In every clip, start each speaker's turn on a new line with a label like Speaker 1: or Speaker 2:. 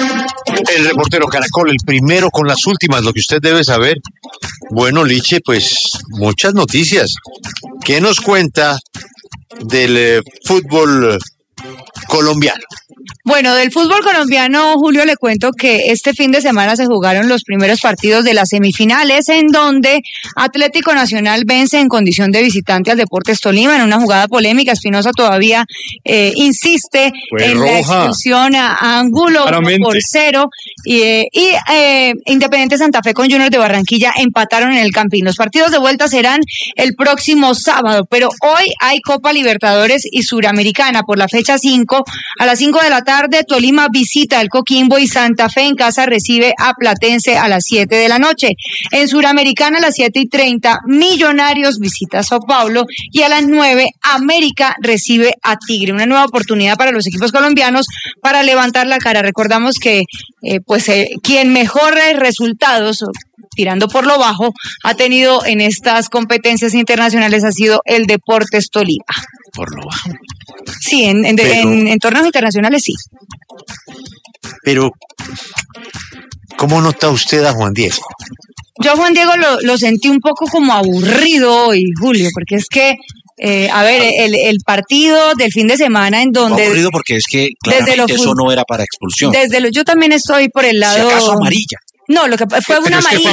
Speaker 1: El reportero Caracol, el primero con las últimas, lo que usted debe saber. Bueno, Liche, pues muchas noticias. ¿Qué nos cuenta del fútbol colombiano?
Speaker 2: Bueno, del fútbol colombiano, Julio, le cuento que este fin de semana se jugaron los primeros partidos de las semifinales, en donde Atlético Nacional vence en condición de visitante al Deportes Tolima en una jugada polémica. Espinosa todavía insiste en la expulsión a Angulo 1-0 y Independiente Santa Fe con Junior de Barranquilla empataron en el Campín. Los partidos de vuelta serán el próximo sábado, pero hoy hay Copa Libertadores y Suramericana por la fecha 5. A las 5 de la tarde, Tolima visita el Coquimbo y Santa Fe en casa recibe a Platense a las 7 de la noche. En Suramericana a las 7:30, Millonarios visita a Sao Paulo y a las 9, América recibe a Tigre. Una nueva oportunidad para los equipos colombianos para levantar la cara. Recordamos que quien mejores resultados, tirando por lo bajo, ha tenido en estas competencias internacionales ha sido el Deportes Tolima.
Speaker 1: Por lo bajo.
Speaker 2: Sí, en torneos internacionales sí.
Speaker 1: Pero, ¿cómo nota usted a Juan Diego?
Speaker 2: Yo a Juan Diego lo sentí un poco como aburrido hoy, Julio, porque es que, el partido del fin de semana en donde...
Speaker 3: Aburrido porque es que claramente eso no era para expulsión.
Speaker 2: Yo también estoy por el lado...
Speaker 3: Si acaso amarilla.
Speaker 2: No, lo que fue una amarilla.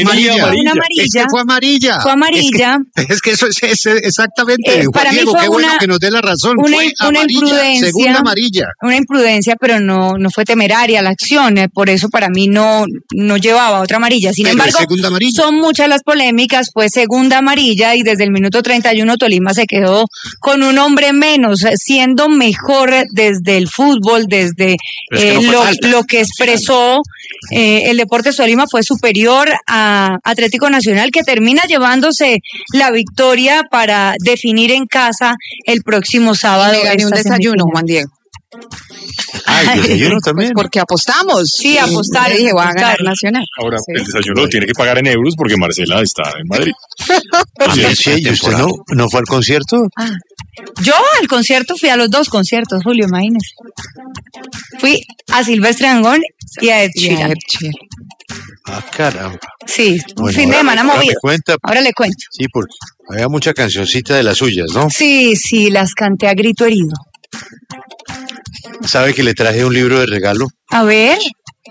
Speaker 2: Fue amarilla.
Speaker 1: Es que eso es exactamente.
Speaker 2: Para
Speaker 1: Diego,
Speaker 2: mí fue
Speaker 1: qué bueno que nos dé la razón. Fue
Speaker 2: una imprudencia.
Speaker 1: Segunda amarilla.
Speaker 2: Una imprudencia, pero no fue temeraria la acción. Por eso para mí no llevaba otra amarilla. Sin embargo, son muchas las polémicas. Fue segunda amarilla y desde el minuto 31 Tolima se quedó con un hombre menos, siendo mejor desde el fútbol, desde lo que expresó el Deportes Tolima. Fue superior a Atlético Nacional, que termina llevándose la victoria para definir en casa el próximo sábado.
Speaker 4: Me gané un desayuno, Juan Diego.
Speaker 1: ¿El desayuno también?
Speaker 4: Pues porque apostamos.
Speaker 2: Sí, apostar.
Speaker 4: Dije, voy a ganar Nacional.
Speaker 5: Ahora, el desayuno lo tiene que pagar en euros porque Marcela está en Madrid.
Speaker 1: ¿Y usted no fue al concierto?
Speaker 2: Yo al concierto fui a los dos conciertos, Julio, imagínese. Fui a Silvestre Dangond y a Ed Sheeran.
Speaker 1: Caramba.
Speaker 2: Sí, un fin de semana movido. Ahora le cuento.
Speaker 1: Sí, porque había mucha cancioncita de las suyas, ¿no?
Speaker 2: Sí, las canté a grito herido.
Speaker 1: ¿Sabe que le traje un libro de regalo?
Speaker 2: A ver.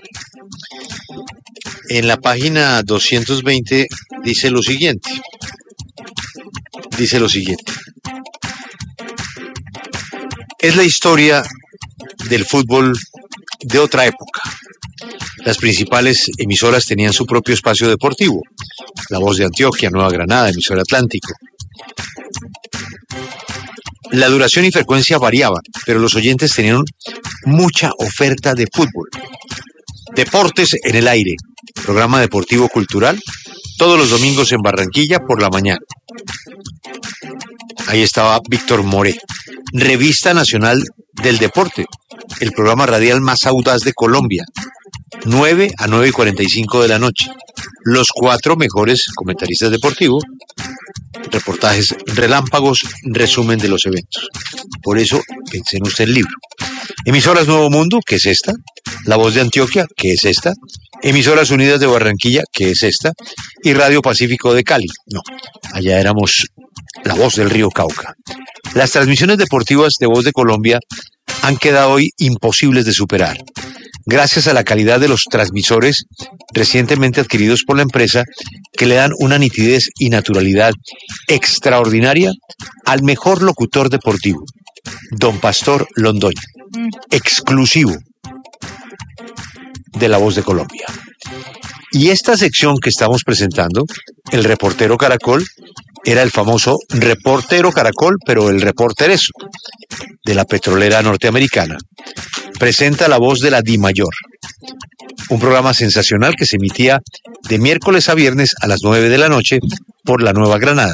Speaker 1: En la página 220 dice lo siguiente. Es la historia del fútbol de otra época. Las principales emisoras tenían su propio espacio deportivo. La Voz de Antioquia, Nueva Granada, Emisora Atlántico. La duración y frecuencia variaban, pero los oyentes tenían mucha oferta de fútbol. Deportes en el aire, programa deportivo cultural, todos los domingos en Barranquilla por la mañana. Ahí estaba Víctor Moré. Revista Nacional del Deporte, el programa radial más audaz de Colombia, 9 a 9:45 de la noche. Los 4 mejores comentaristas deportivos, reportajes relámpagos, resumen de los eventos. Por eso pensé en usted el libro. Emisoras Nuevo Mundo, que es esta. La Voz de Antioquia, que es esta. Emisoras Unidas de Barranquilla, que es esta. Y Radio Pacífico de Cali. No, allá éramos la Voz del Río Cauca. Las transmisiones deportivas de Voz de Colombia han quedado hoy imposibles de superar, gracias a la calidad de los transmisores recientemente adquiridos por la empresa, que le dan una nitidez y naturalidad extraordinaria al mejor locutor deportivo, don Pastor Londoño, exclusivo de La Voz de Colombia. Y esta sección que estamos presentando, el reportero Caracol, era el famoso reportero Caracol, pero el reportereso de la petrolera norteamericana. Presenta La Voz de la Dimayor, un programa sensacional que se emitía de miércoles a viernes a las 9 de la noche por la Nueva Granada.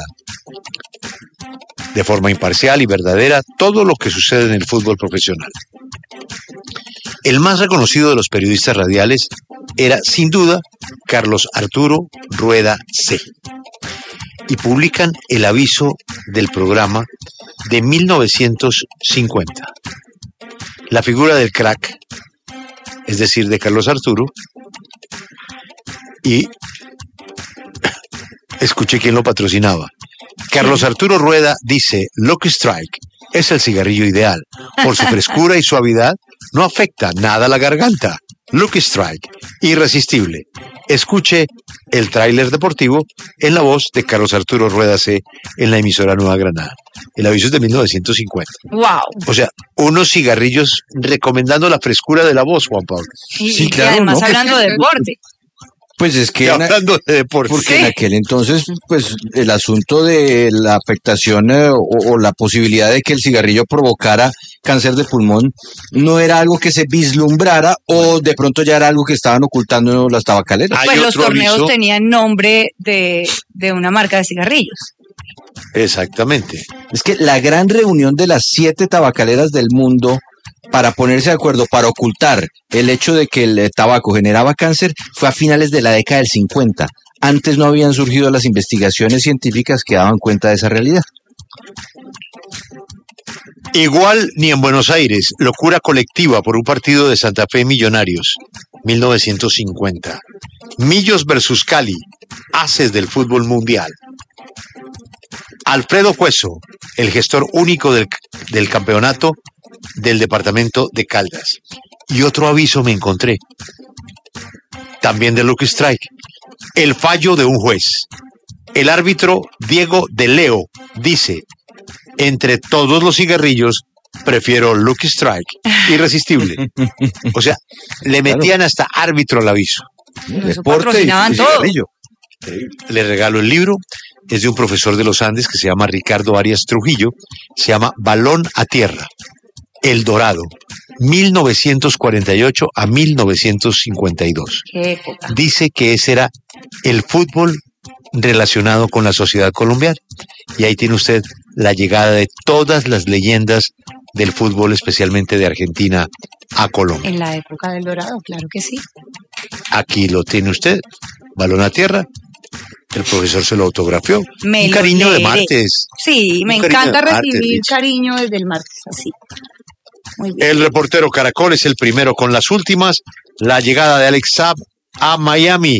Speaker 1: De forma imparcial y verdadera, todo lo que sucede en el fútbol profesional. El más reconocido de los periodistas radiales era, sin duda, Carlos Arturo Rueda C. Y publican el aviso del programa de 1950. La figura del crack es decir, de Carlos Arturo, y escuché quién lo patrocinaba. Carlos Arturo Rueda dice, Lucky Strike es el cigarrillo ideal. Por su frescura y suavidad, no afecta nada a la garganta. Lucky Strike, irresistible. Escuche el tráiler deportivo en la voz de Carlos Arturo Rueda C. en la emisora Nueva Granada. El aviso es de 1950.
Speaker 2: ¡Wow!
Speaker 1: O sea, unos cigarrillos recomendando la frescura de la voz, Juan Pablo.
Speaker 2: Sí, claro, y además ¿no? Hablando de deporte.
Speaker 3: Pues es que
Speaker 1: hablando de deporte.
Speaker 3: Porque sí. En aquel entonces, pues el asunto de la afectación o la posibilidad de que el cigarrillo provocara cáncer de pulmón no era algo que se vislumbrara o de pronto ya era algo que estaban ocultando las tabacaleras.
Speaker 2: Pues los torneos tenían nombre de una marca de cigarrillos.
Speaker 1: Exactamente.
Speaker 3: Es que la gran reunión de las 7 tabacaleras del mundo para ponerse de acuerdo, para ocultar el hecho de que el tabaco generaba cáncer, fue a finales de la década del 50. Antes no habían surgido las investigaciones científicas que daban cuenta de esa realidad.
Speaker 1: Igual ni en Buenos Aires, locura colectiva por un partido de Santa Fe Millonarios, 1950. Millos versus Cali, haces del fútbol mundial. Alfredo Cueso, el gestor único del campeonato del departamento de Caldas. Y otro aviso me encontré, también de Lucky Strike, el fallo de un juez. El árbitro Diego de Leo dice, entre todos los cigarrillos, prefiero Lucky Strike, irresistible. O sea, le metían hasta árbitro al aviso.
Speaker 2: Deporte y cigarrillo.
Speaker 1: Le regalo el libro, es de un profesor de los Andes que se llama Ricardo Arias Trujillo, se llama Balón a Tierra. El Dorado, 1948 a 1952.
Speaker 2: ¿Qué época?
Speaker 1: Dice que ese era el fútbol relacionado con la sociedad colombiana. Y ahí tiene usted la llegada de todas las leyendas del fútbol, especialmente de Argentina, a Colombia.
Speaker 2: En la época del Dorado, claro que sí.
Speaker 1: Aquí lo tiene usted, Balón a Tierra. El profesor se lo autografió.
Speaker 2: Un
Speaker 1: cariño de martes.
Speaker 2: Sí, me encanta recibir cariño desde el martes, así. Muy bien.
Speaker 1: El reportero Caracol es el primero con las últimas. La llegada de Alex Saab a Miami.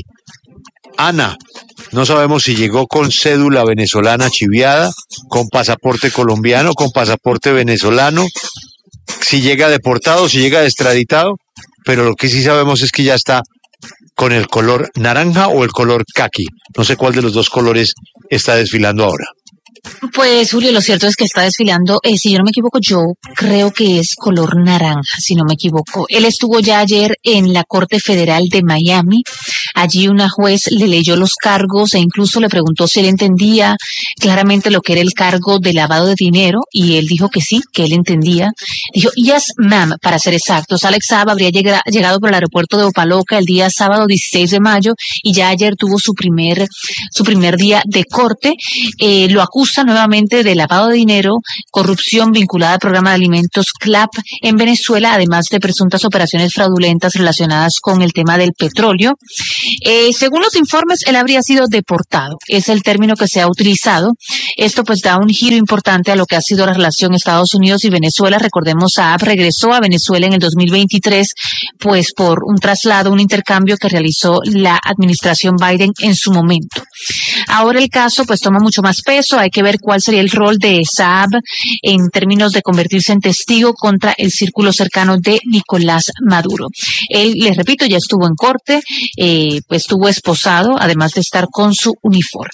Speaker 1: Ana, no sabemos si llegó con cédula venezolana chiviada, con pasaporte colombiano, con pasaporte venezolano, si llega deportado, si llega extraditado, pero lo que sí sabemos es que ya está con el color naranja o el color caqui. No sé cuál de los dos colores está desfilando ahora.
Speaker 6: Pues, Julio, lo cierto es que está desfilando, si yo no me equivoco, yo creo que es color naranja, si no me equivoco. Él estuvo ya ayer en la Corte Federal de Miami. Allí una juez le leyó los cargos e incluso le preguntó si él entendía claramente lo que era el cargo de lavado de dinero, y él dijo que sí, que él entendía. Dijo, yes, ma'am, para ser exactos. Alex Saab habría llegado por el aeropuerto de Opaloca el día sábado 16 de mayo y ya ayer tuvo su primer día de corte. Lo acusa nuevamente de lavado de dinero, corrupción vinculada al programa de alimentos CLAP en Venezuela, además de presuntas operaciones fraudulentas relacionadas con el tema del petróleo. Según los informes, él habría sido deportado. Es el término que se ha utilizado. Esto pues da un giro importante a lo que ha sido la relación Estados Unidos y Venezuela. Recordemos, Saab regresó a Venezuela en el 2023, pues por un traslado, un intercambio que realizó la administración Biden en su momento. Ahora el caso pues toma mucho más peso. Hay que ver cuál sería el rol de Saab en términos de convertirse en testigo contra el círculo cercano de Nicolás Maduro. Él, les repito, ya estuvo en corte, pues estuvo esposado, además de estar con su uniforme.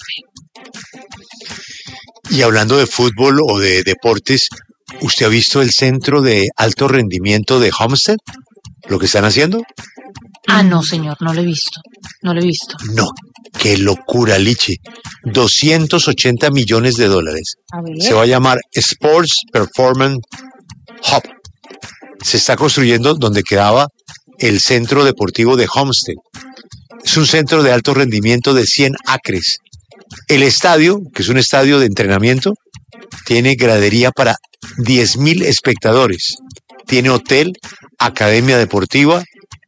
Speaker 1: Y hablando de fútbol o de deportes, ¿usted ha visto el centro de alto rendimiento de Homestead? ¿Lo que están haciendo?
Speaker 6: No, señor, no lo he visto.
Speaker 1: No, qué locura, Lichi. 280 millones de dólares. Se va a llamar Sports Performance Hub. Se está construyendo donde quedaba el centro deportivo de Homestead. Es un centro de alto rendimiento de 100 acres. El estadio, que es un estadio de entrenamiento, tiene gradería para 10,000 espectadores. Tiene hotel, academia deportiva,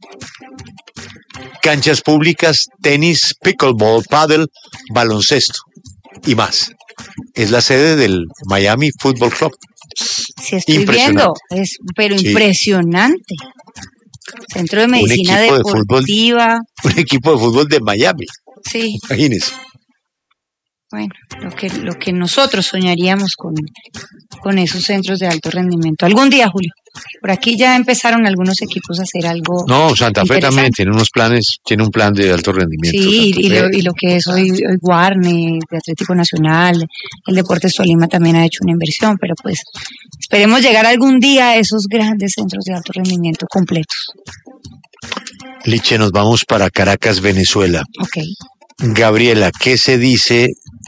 Speaker 1: canchas públicas, tenis, pickleball, pádel, baloncesto y más. Es la sede del Miami Football Club.
Speaker 2: Sí, estoy viendo, pero sí. Impresionante. Centro de Medicina
Speaker 1: equipo de fútbol.
Speaker 2: Deportiva.
Speaker 1: Un equipo de fútbol de Miami,
Speaker 2: Sí,
Speaker 1: imagínense.
Speaker 2: bueno, lo que nosotros soñaríamos con esos centros de alto rendimiento. Algún día, Julio. Por aquí ya empezaron algunos equipos a hacer algo.
Speaker 1: No, Santa Fe también
Speaker 2: interesante.
Speaker 1: tiene un plan de alto rendimiento.
Speaker 2: Sí,
Speaker 1: Santa
Speaker 2: y
Speaker 1: Fe.
Speaker 2: lo que es hoy Guarne, de Atlético Nacional, el Deportes Tolima también ha hecho una inversión, pero pues esperemos llegar algún día a esos grandes centros de alto rendimiento completos.
Speaker 1: Liche, nos vamos para Caracas, Venezuela.
Speaker 2: Ok.
Speaker 1: Gabriela, ¿qué se dice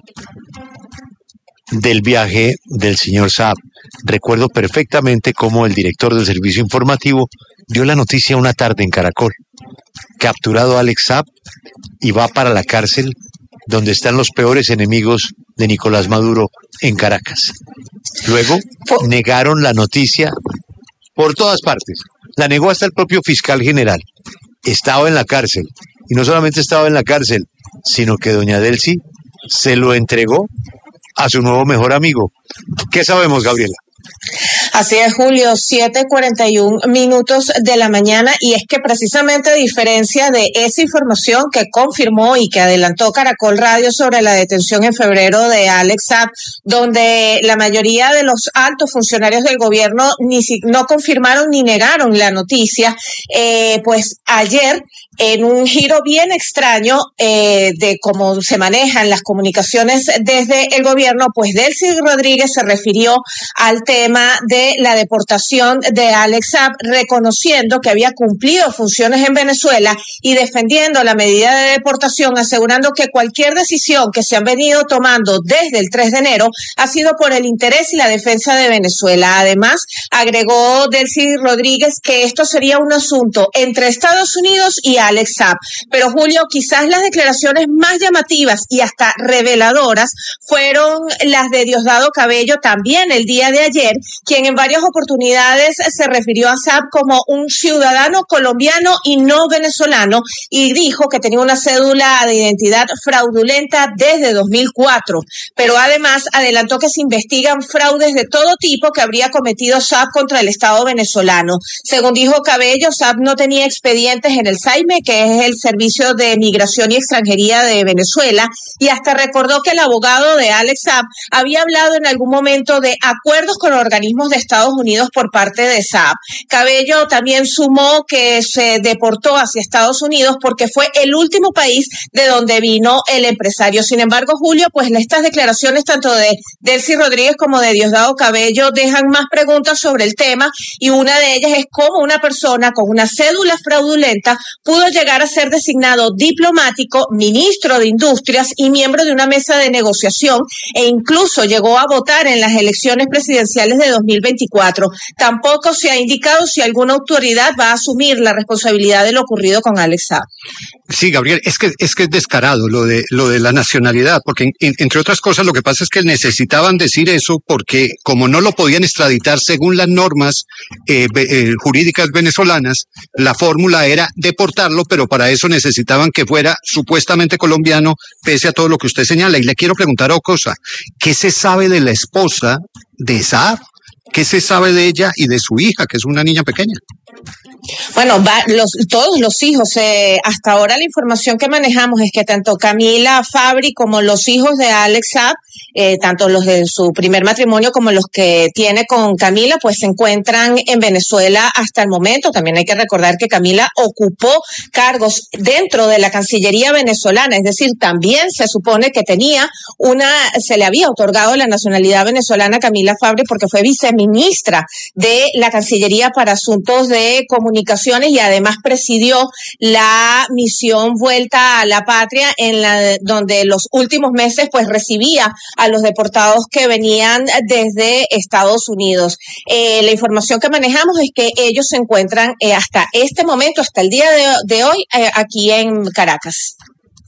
Speaker 1: del viaje del señor Saab? Recuerdo perfectamente cómo el director del servicio informativo dio la noticia una tarde en Caracol. Capturado Alex Saab y va para la cárcel donde están los peores enemigos de Nicolás Maduro en Caracas. Luego negaron la noticia por todas partes. La negó hasta el propio fiscal general. Estaba en la cárcel. Y no solamente estaba en la cárcel, sino que doña Delcy se lo entregó a su nuevo mejor amigo. ¿Qué sabemos, Gabriela?
Speaker 7: Así es, Julio, 7:41 de la mañana, y es que precisamente a diferencia de esa información que confirmó y que adelantó Caracol Radio sobre la detención en febrero de Alex Saab, donde la mayoría de los altos funcionarios del gobierno no confirmaron ni negaron la noticia, pues ayer, en un giro bien extraño de cómo se manejan las comunicaciones desde el gobierno, pues Delcy Rodríguez se refirió al tema de la deportación de Alex Saab, reconociendo que había cumplido funciones en Venezuela y defendiendo la medida de deportación, asegurando que cualquier decisión que se han venido tomando desde el 3 de enero ha sido por el interés y la defensa de Venezuela. Además, agregó Delcy Rodríguez que esto sería un asunto entre Estados Unidos y Alex Saab. Pero, Julio, quizás las declaraciones más llamativas y hasta reveladoras fueron las de Diosdado Cabello también el día de ayer, quien en varias oportunidades se refirió a Saab como un ciudadano colombiano y no venezolano, y dijo que tenía una cédula de identidad fraudulenta desde 2004. Pero además adelantó que se investigan fraudes de todo tipo que habría cometido Saab contra el Estado venezolano. Según dijo Cabello, Saab no tenía expedientes en el SAIME, que es el Servicio de Migración y Extranjería de Venezuela, y hasta recordó que el abogado de Alex Saab había hablado en algún momento de acuerdos con organismos de Estados Unidos por parte de Saab. Cabello también sumó que se deportó hacia Estados Unidos porque fue el último país de donde vino el empresario. Sin embargo, Julio, pues estas declaraciones tanto de Delcy Rodríguez como de Diosdado Cabello dejan más preguntas sobre el tema, y una de ellas es cómo una persona con una cédula fraudulenta pudo llegar a ser designado diplomático, ministro de Industrias y miembro de una mesa de negociación, e incluso llegó a votar en las elecciones presidenciales de 2024. Tampoco se ha indicado si alguna autoridad va a asumir la responsabilidad de lo ocurrido con Alex Saab.
Speaker 8: Sí, Gabriel, es que es descarado lo de la nacionalidad, porque entre otras cosas lo que pasa es que necesitaban decir eso porque como no lo podían extraditar según las normas jurídicas venezolanas, la fórmula era deportarlo, pero para eso necesitaban que fuera supuestamente colombiano, pese a todo lo que usted señala. Y le quiero preguntar otra cosa, ¿qué se sabe de la esposa de Saab? ¿Qué se sabe de ella y de su hija, que es una niña pequeña?
Speaker 7: Bueno, todos los hijos, hasta ahora la información que manejamos es que tanto Camila Fabri como los hijos de Alex Saab, tanto los de su primer matrimonio como los que tiene con Camila, pues se encuentran en Venezuela hasta el momento. También hay que recordar que Camila ocupó cargos dentro de la Cancillería venezolana, es decir, también se supone que se le había otorgado la nacionalidad venezolana a Camila Fabri porque fue viceministra de la Cancillería para Asuntos de Comunicaciones, y además presidió la misión Vuelta a la Patria, donde los últimos meses pues recibía a los deportados que venían desde Estados Unidos. La información que manejamos es que ellos se encuentran hasta este momento, hasta el día de hoy, aquí en Caracas.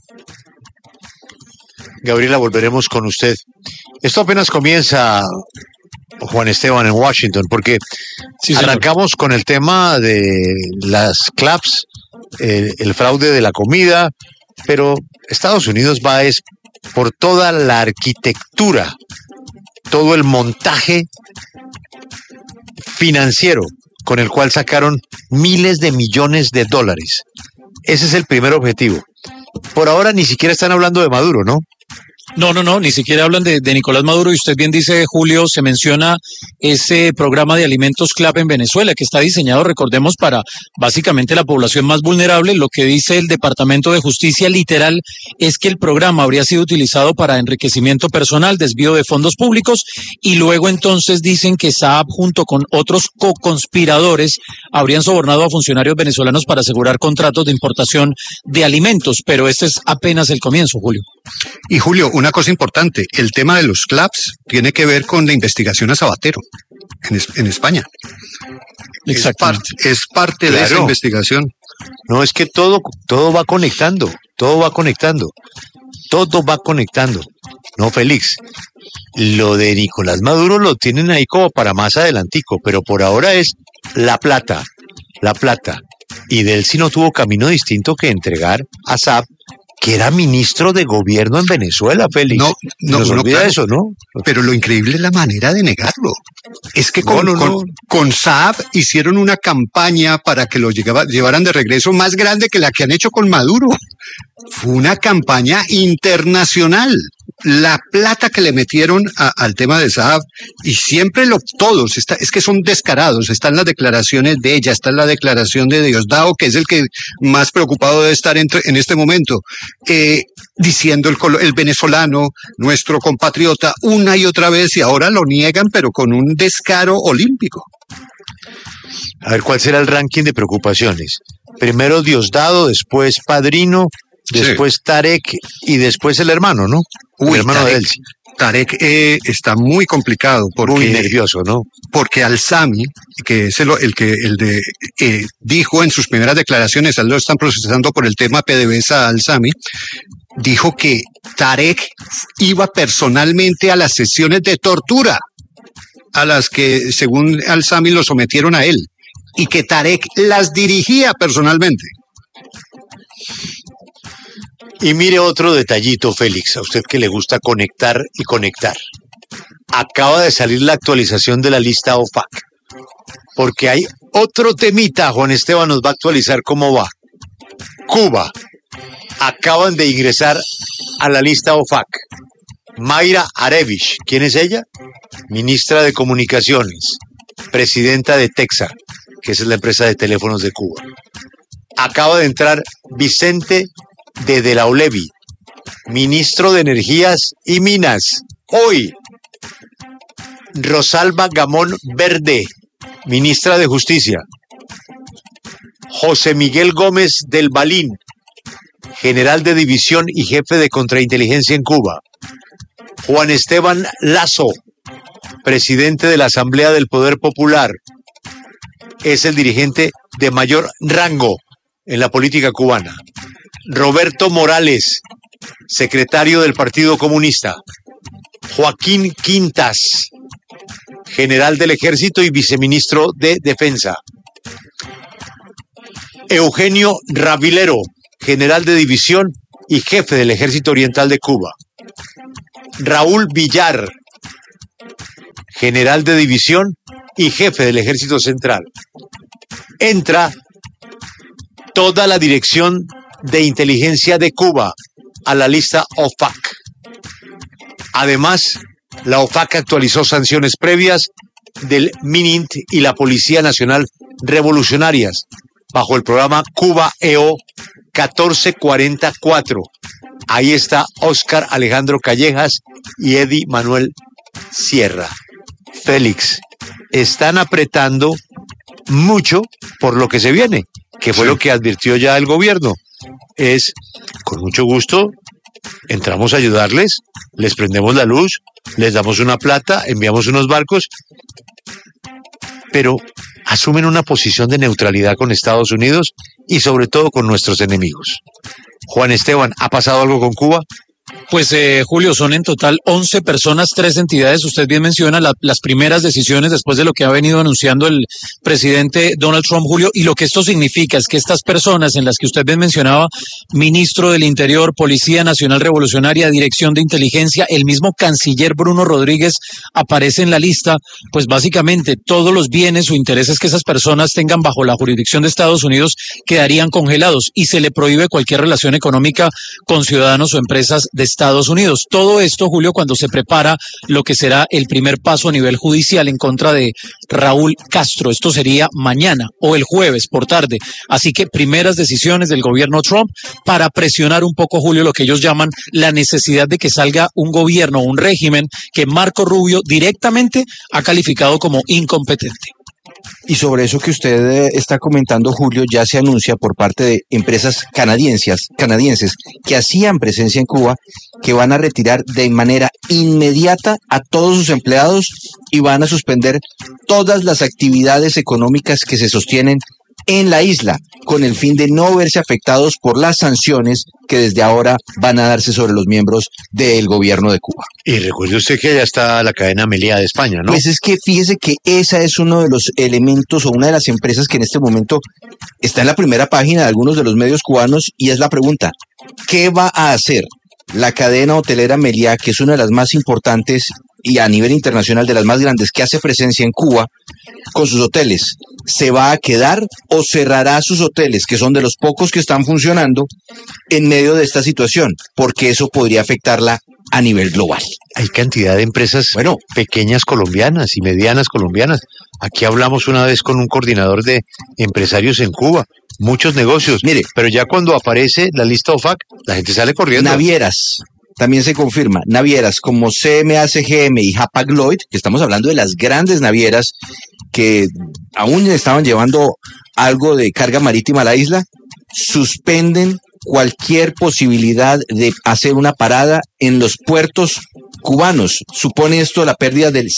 Speaker 1: Gabriela, volveremos con usted. Esto apenas comienza, Juan Esteban, en Washington, porque sí, arrancamos con el tema de las CLAPS, el fraude de la comida, pero Estados Unidos va por toda la arquitectura, todo el montaje financiero con el cual sacaron miles de millones de dólares. Ese es el primer objetivo. Por ahora ni siquiera están hablando de Maduro, ¿no?
Speaker 9: No, ni siquiera hablan de Nicolás Maduro, y usted bien dice, Julio, se menciona ese programa de alimentos CLAP en Venezuela, que está diseñado, recordemos, para básicamente la población más vulnerable. Lo que dice el Departamento de Justicia literal es que el programa habría sido utilizado para enriquecimiento personal, desvío de fondos públicos, y luego entonces dicen que Saab junto con otros co-conspiradores habrían sobornado a funcionarios venezolanos para asegurar contratos de importación de alimentos, pero este es apenas el comienzo, Julio.
Speaker 8: Y Julio, una cosa importante, el tema de los CLAPS tiene que ver con la investigación a Sabatero en España.
Speaker 9: Exactamente.
Speaker 8: Es parte de esa investigación.
Speaker 1: No, es que todo va conectando, todo va conectando. No, Félix, lo de Nicolás Maduro lo tienen ahí como para más adelantico, pero por ahora es la plata. Y de él sí no tuvo camino distinto que entregar a Saab, que era ministro de gobierno en Venezuela, Félix. No, olvida eso, ¿no?
Speaker 8: Pero lo increíble es la manera de negarlo. Es que con Saab hicieron una campaña para que lo llevaran de regreso más grande que la que han hecho con Maduro. Fue una campaña internacional. La plata que le metieron al tema de Saab, y siempre todos, es que son descarados. Están las declaraciones de ella, está la declaración de Diosdado, que es el que más preocupado debe estar en este momento, diciendo el venezolano, nuestro compatriota, una y otra vez, y ahora lo niegan, pero con un descaro olímpico.
Speaker 1: A ver, ¿cuál será el ranking de preocupaciones? Primero Diosdado, después Padrino, después Tarek y después el hermano, ¿no? El hermano de Elsie.
Speaker 8: Tarek está muy complicado porque
Speaker 1: muy nervioso, ¿no?
Speaker 8: Porque Al-Sami, que es el que dijo en sus primeras declaraciones, lo están procesando por el tema PDVSA Al-Sami, dijo que Tarek iba personalmente a las sesiones de tortura a las que, según Al-Sami, lo sometieron a él, y que Tarek las dirigía personalmente.
Speaker 1: Y mire otro detallito, Félix, a usted que le gusta conectar y conectar. Acaba de salir la actualización de la lista OFAC, porque hay otro temita. Juan Esteban nos va a actualizar cómo va. Cuba, acaban de ingresar a la lista OFAC. Mayra Arevich, ¿quién es ella? Ministra de Comunicaciones, presidenta de Texar, que es la empresa de teléfonos de Cuba. Acaba de entrar Vicente de la Olevi, ministro de Energías y Minas. Hoy, Rosalba Gamón Verde, ministra de Justicia. José Miguel Gómez del Balín, general de división y jefe de contrainteligencia en Cuba. Juan Esteban Lazo, presidente de la Asamblea del Poder Popular. Es el dirigente de mayor rango en la política cubana. Roberto Morales, secretario del Partido Comunista. Joaquín Quintas, general del Ejército y viceministro de Defensa. Eugenio Ravilero, general de división y jefe del Ejército Oriental de Cuba. Raúl Villar, general de división y jefe del Ejército Central. Entra toda la dirección de inteligencia de Cuba a la lista OFAC. Además, la OFAC actualizó sanciones previas del MININT y la Policía Nacional Revolucionarias bajo el programa Cuba EO 1444. Ahí está Óscar Alejandro Callejas y Eddie Manuel Sierra. Félix, están apretando mucho por lo que se viene, que fue lo que advirtió ya el gobierno. Es, con mucho gusto, entramos a ayudarles, les prendemos la luz, les damos una plata, enviamos unos barcos, pero asumen una posición de neutralidad con Estados Unidos y sobre todo con nuestros enemigos. Juan Esteban, ¿ha pasado algo con Cuba?
Speaker 9: Pues Julio, son en total 11 personas, 3 entidades. Usted bien menciona las primeras decisiones después de lo que ha venido anunciando el presidente Donald Trump, Julio, y lo que esto significa es que estas personas en las que usted bien mencionaba, ministro del Interior, Policía Nacional Revolucionaria, Dirección de Inteligencia, el mismo canciller Bruno Rodríguez aparece en la lista, pues básicamente todos los bienes o intereses que esas personas tengan bajo la jurisdicción de Estados Unidos quedarían congelados y se le prohíbe cualquier relación económica con ciudadanos o empresas de Estados Unidos. Todo esto, Julio, cuando se prepara lo que será el primer paso a nivel judicial en contra de Raúl Castro. Esto sería mañana o el jueves por tarde. Así que primeras decisiones del gobierno Trump para presionar un poco, Julio, lo que ellos llaman la necesidad de que salga un gobierno, un régimen que Marco Rubio directamente ha calificado como incompetente.
Speaker 3: Y sobre eso que usted está comentando, Julio, ya se anuncia por parte de empresas canadienses que hacían presencia en Cuba, que van a retirar de manera inmediata a todos sus empleados y van a suspender todas las actividades económicas que se sostienen en la isla, con el fin de no verse afectados por las sanciones que desde ahora van a darse sobre los miembros del gobierno de Cuba.
Speaker 1: Y recuerde usted que ya está la cadena Meliá de España, ¿no?
Speaker 3: Pues es que fíjese que esa es uno de los elementos o una de las empresas que en este momento está en la primera página de algunos de los medios cubanos, y es la pregunta: ¿qué va a hacer la cadena hotelera Meliá, que es una de las más importantes y a nivel internacional de las más grandes, que hace presencia en Cuba, con sus hoteles? ¿Se va a quedar o cerrará sus hoteles, que son de los pocos que están funcionando, en medio de esta situación? Porque eso podría afectarla a nivel global.
Speaker 1: Hay cantidad de empresas, pequeñas colombianas y medianas colombianas. Aquí hablamos una vez con un coordinador de empresarios en Cuba. Muchos negocios. Mire, pero ya cuando aparece la lista OFAC, la gente sale corriendo.
Speaker 3: Navieras. También se confirma, navieras como CMA CGM y Hapag-Lloyd, que estamos hablando de las grandes navieras que aún estaban llevando algo de carga marítima a la isla, suspenden cualquier posibilidad de hacer una parada en los puertos cubanos. Supone esto la pérdida del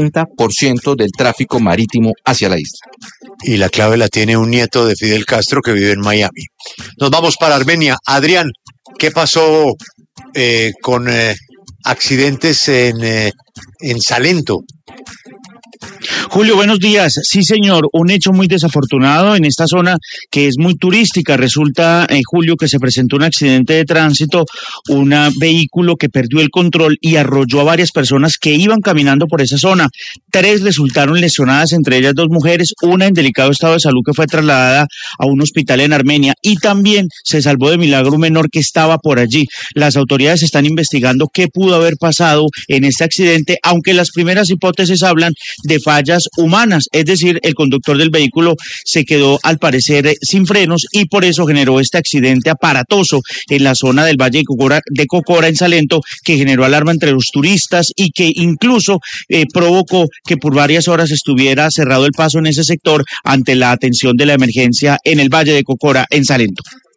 Speaker 3: 60% del tráfico marítimo hacia la isla.
Speaker 1: Y la clave la tiene un nieto de Fidel Castro que vive en Miami. Nos vamos para Armenia. Adrián, ¿qué pasó con accidentes en Salento?
Speaker 10: Julio, buenos días. Sí, señor, un hecho muy desafortunado en esta zona que es muy turística. Resulta, Julio, que se presentó un accidente de tránsito, un vehículo que perdió el control y arrolló a varias personas que iban caminando por esa zona. 3 resultaron lesionadas, entre ellas 2 mujeres, una en delicado estado de salud que fue trasladada a un hospital en Armenia, y también se salvó de milagro un menor que estaba por allí. Las autoridades están investigando qué pudo haber pasado en este accidente, aunque las primeras hipótesis hablan de fallas humanas, es decir, el conductor del vehículo se quedó al parecer sin frenos y por eso generó este accidente aparatoso en la zona del Valle de Cocora en Salento, que generó alarma entre los turistas y que incluso provocó que por varias horas estuviera cerrado el paso en ese sector ante la atención de la emergencia en el Valle de Cocora en Salento.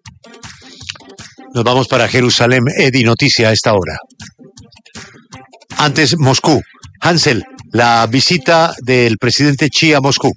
Speaker 1: Nos vamos para Jerusalén, Edi, noticia a esta hora. Antes, Moscú. Hansel, la visita del presidente Xi a Moscú.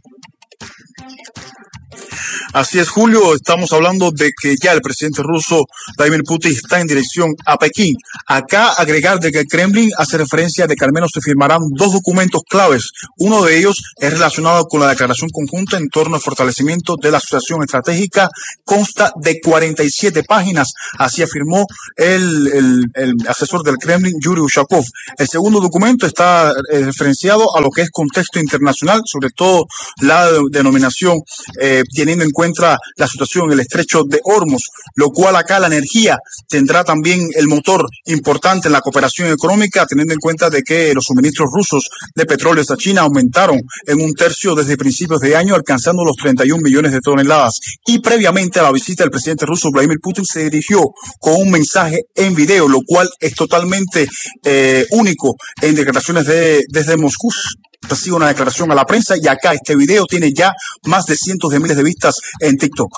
Speaker 11: Así es, Julio, estamos hablando de que ya el presidente ruso Vladimir Putin está en dirección a Pekín. Acá agregar de que el Kremlin hace referencia de que al menos se firmarán 2 documentos claves. Uno de ellos es relacionado con la declaración conjunta en torno al fortalecimiento de la asociación estratégica. Consta de 47 páginas, así afirmó el asesor del Kremlin, Yuri Ushakov. El segundo documento está referenciado a lo que es contexto internacional, sobre todo la denominación teniendo en cuenta la situación en el estrecho de Hormuz, lo cual acá la energía tendrá también el motor importante en la cooperación económica, teniendo en cuenta de que los suministros rusos de petróleo a China aumentaron en 1/3 desde principios de año, alcanzando los 31 millones de toneladas. Y previamente a la visita del presidente ruso Vladimir Putin se dirigió con un mensaje en video, lo cual es totalmente único en declaraciones desde Moscú. Ha sido una declaración a la prensa y acá este video tiene ya más de cientos de miles de vistas en TikTok.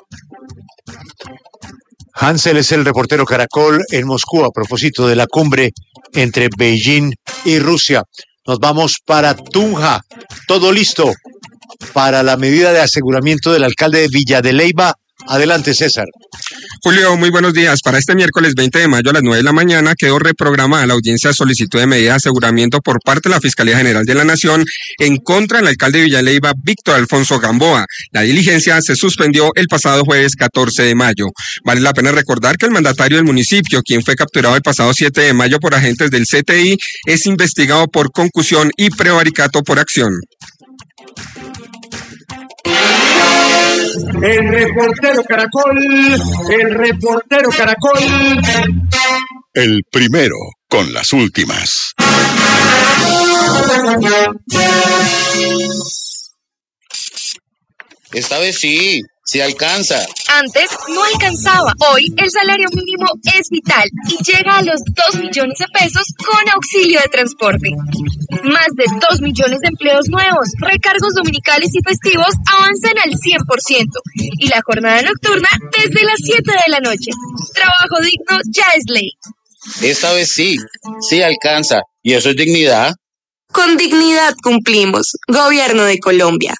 Speaker 1: Hansel es el reportero Caracol en Moscú a propósito de la cumbre entre Beijing y Rusia. Nos vamos para Tunja. Todo listo para la medida de aseguramiento del alcalde de Villa de Leyva. Adelante, César.
Speaker 12: Julio, muy buenos días. Para este miércoles 20 de mayo a las 9 de la mañana quedó reprogramada la audiencia de solicitud de medida de aseguramiento por parte de la Fiscalía General de la Nación en contra del alcalde de Villaleiva, Víctor Alfonso Gamboa. La diligencia se suspendió el pasado jueves 14 de mayo. Vale la pena recordar que el mandatario del municipio, quien fue capturado el pasado 7 de mayo por agentes del CTI, es investigado por concusión y prevaricato por acción.
Speaker 13: El reportero Caracol.
Speaker 14: El primero con las últimas.
Speaker 15: Esta vez sí alcanza.
Speaker 16: Antes no alcanzaba. Hoy el salario mínimo es vital y llega a los 2 millones de pesos con auxilio de transporte. Más de 2 millones de empleos nuevos, recargos dominicales y festivos avanzan al 100% y la jornada nocturna desde las 7 de la noche. Trabajo digno ya es ley.
Speaker 15: Esta vez sí alcanza. ¿Y eso es dignidad?
Speaker 16: Con dignidad cumplimos. Gobierno de Colombia.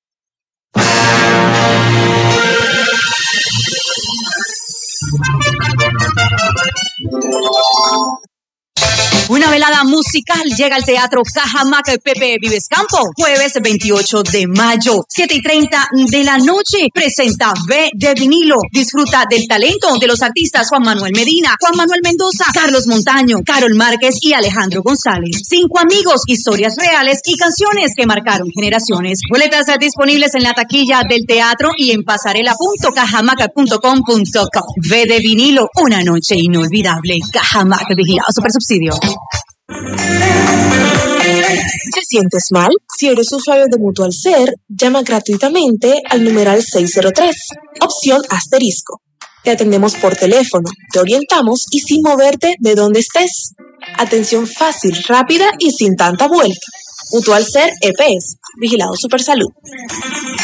Speaker 17: Una velada musical llega al Teatro Cajamarca Pepe Vives Campo, jueves 28 de mayo, 7:30 de la noche. Presenta V de Vinilo. Disfruta del talento de los artistas Juan Manuel Medina, Juan Manuel Mendoza, Carlos Montaño, Carol Márquez y Alejandro González. 5 amigos, historias reales y canciones que marcaron generaciones. Boletas disponibles en la taquilla del teatro y en pasarela.cajamarca.com.co. V de Vinilo, una noche inolvidable. Cajamarca, vigilado Supersubsidio.
Speaker 18: ¿Te sientes mal? Si eres usuario de Mutual Ser, llama gratuitamente al numeral 603, opción asterisco. Te atendemos por teléfono, te orientamos y sin moverte de donde estés. Atención fácil, rápida y sin tanta vuelta. Mutual Ser EPS, vigilado Supersalud.